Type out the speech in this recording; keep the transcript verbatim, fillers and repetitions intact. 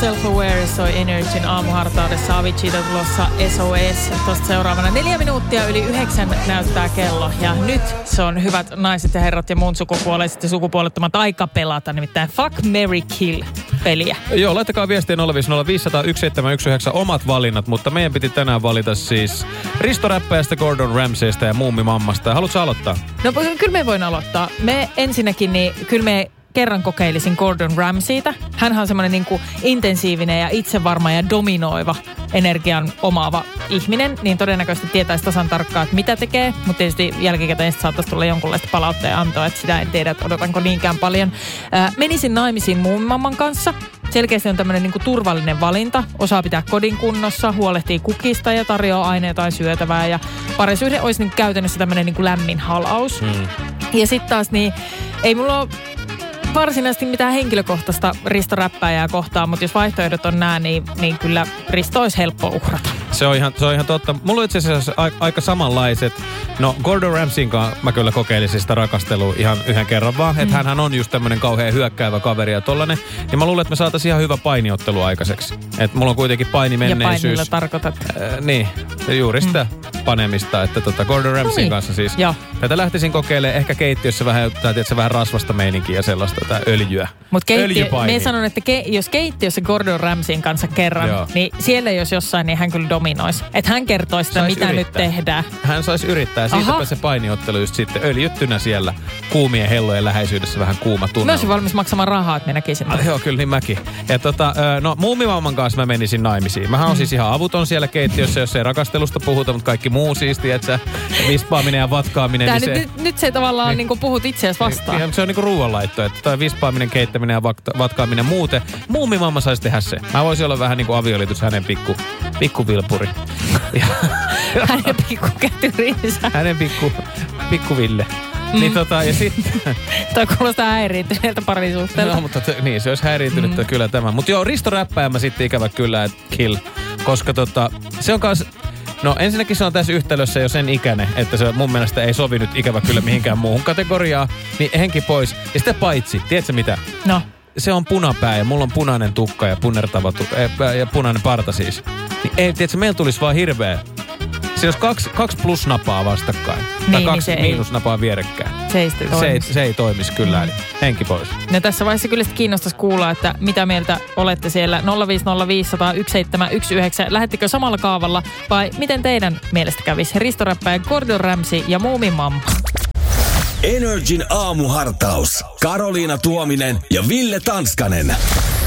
Self-Aware soi Energyn aamuhartaudessa. Aviciita tulossa S O S. Tuosta seuraavana neljä minuuttia yli yhdeksän näyttää kello. Ja nyt se on hyvät naiset ja herrat ja muun sukupuoleiset ja sukupuolettomat aika pelata. Nimittäin Fuck, Marry, Kill -peliä. Joo, laittakaa viestiä nolla viisi nolla viisi nolla nolla yksi seitsemän yksi yhdeksän omat valinnat, mutta meidän piti tänään valita siis Risto Räppäjästä, Gordon Ramsaysta ja Muumimammasta. Haluatko aloittaa? No kyllä me voin aloittaa. Me ensinnäkin, niin kyllä me kerran kokeilisin Gordon Ramsayta. Hänhän on semmoinen niin kuin intensiivinen ja itsevarma ja dominoiva energian omaava ihminen, niin todennäköisesti tietäisi tasan tarkkaan, että mitä tekee, mutta tietysti jälkikäteen saattaisi tulla jonkunlaista palautteen antoa, että sitä en tiedä, että odotanko niinkään paljon. Ää, menisin naimisiin Muumimamman kanssa. Selkeästi on tämmöinen niin kuin turvallinen valinta. Osaa pitää kodin kunnossa, huolehtii kukista ja tarjoaa aina jotain syötävää. Ja parisuhde olisi niin käytännössä tämmöinen niin kuin lämmin halaus. Hmm. Ja sitten taas niin, ei mulla ole varsinaisesti mitään henkilökohtaista Risto Räppäjää kohtaan, mutta jos vaihtoehdot on nämä, niin, niin kyllä Risto olisi helppo uhrata. Se on ihan, se on ihan totta. Mulla on itse asiassa a, aika samanlaiset. No Gordon Ramsayn kanssa mä kyllä kokeilisin sitä rakastelua ihan yhden kerran vaan. Mm. Että hänhän on just tämmönen kauhean hyökkäävä kaveri ja tollanen. Ja mä luulen, että me saataisiin ihan hyvä painiottelu aikaiseksi. Että mulla on kuitenkin painimenneisyys. Ja painilla tarkoitat? Äh, niin, juuri sitä mm. panemista. Että tota Gordon Ramsayn no niin. kanssa siis. Joo. Tätä lähtisin kokeilemaan ehkä keittiössä vähän, tiedätkö, vähän rasvasta meininkiä ja sellaista tätä öljyä. Mutta me sanon, että ke, jos keittiössä Gordon Ramsayn kanssa kerran, Joo. niin siellä jos jossain, niin hän kyllä dominoisi. Että hän kertoisi sitä, mitä yrittää. Nyt tehdään. Hän saisi yrittää. Siitäpä Aha. se painiottelu just sitten öljyttynä siellä kuumien hellojen läheisyydessä vähän kuuma tunnelma. Mä olisin valmis maksamaan rahaa, että me näkisin. Ah, joo, kyllä niin mäkin. Ja tota, no Muumimamman kanssa mä menisin naimisiin. Mähän on mm. siis ihan avuton siellä keittiössä, jos ei rakastelusta puhuta, mutta kaikki muu siisti, että se vispaaminen ja vatkaaminen. Niin nyt, se, nyt, nyt se tavallaan niin, niin kuin puhut itseäsi vastaan. Niin, se on niin kuin ruoanlaitto, että toi vispaaminen, keittäminen ja vatkaaminen muuten. Muumimamma saisi tehdä se. Mä voisin olla vähän niin kuin avioliitus hänen pikku, pikku vilpuri. Hänen pikku kätyrinsä. Hänen pikku, pikku Ville. Mm. Niin tota, ja sitten... Toi kuulostaa häiriintyneeltä parisuhteelta. No, mutta t- niin, se olisi häiriintynyt mm. kyllä tämä. Mutta joo, Risto Räppäjä mä sitten ikävä kyllä, että kill. Koska tota, se on kans... No ensinnäkin se on tässä yhtälössä jo sen ikäinen, että se mun mielestä ei sovi nyt ikävä kyllä mihinkään muuhun kategoriaan. Niin henki pois. Ja sitä paitsi, tiedätkö mitä? No. Se on punapää ja mulla on punainen tukka ja punertava tu- ja punainen parta siis. Niin ei, tiedätkö, meillä tulisi vaan hirveä. Se olisi kaksi, kaksi plus-napaa vastakkain. Niin, tai kaksi niin miinus-napaa vierekkäin. Se ei, se ei, se ei toimisi kyllä, mm. eli henki pois. No tässä vaiheessa kyllä kiinnostaisi kuulla, että mitä mieltä olette siellä nolla viisi nolla viisi nolla nolla yksi seitsemän yksi yhdeksän. Lähettekö samalla kaavalla vai miten teidän mielestä kävisi? Risto Räppäjä, Gordon Ramsay ja Muumimamma. Energin aamuhartaus. Karoliina Tuominen ja Ville Tanskanen.